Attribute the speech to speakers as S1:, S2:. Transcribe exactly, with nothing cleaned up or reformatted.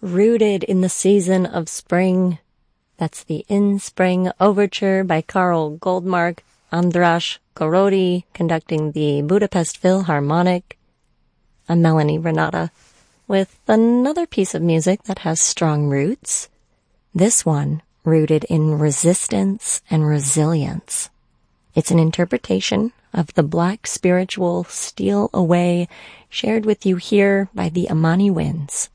S1: Rooted in the Season of Spring. That's the In Spring Overture by Karl Goldmark, Andras Kórodi conducting the Budapest Philharmonic. I'm Melanie Renata with another piece of music that has strong roots. This one rooted in resistance and resilience. It's an interpretation of the Black spiritual Steal Away, shared with you here by the Amani Winds.